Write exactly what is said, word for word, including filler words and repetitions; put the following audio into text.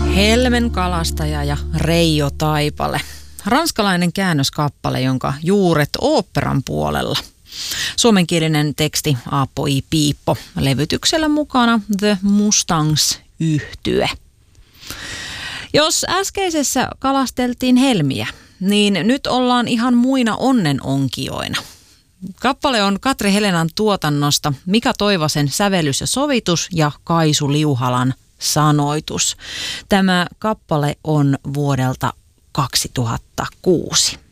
Helmen kalastaja ja Reijo Taipale. Ranskalainen käännöskappale, jonka juuret oopperan puolella. Suomenkielinen teksti Aapo I. Piippo. Levytyksellä mukana The Mustangs-yhtye. Jos äskeisessä kalasteltiin helmiä, niin nyt ollaan ihan muina onnenonkijoina. Kappale on Katri Helenan tuotannosta, Mika Toivasen sävellys ja sovitus ja Kaisu Liuhalan sanoitus. Tämä kappale on vuodelta kaksituhattakuusi.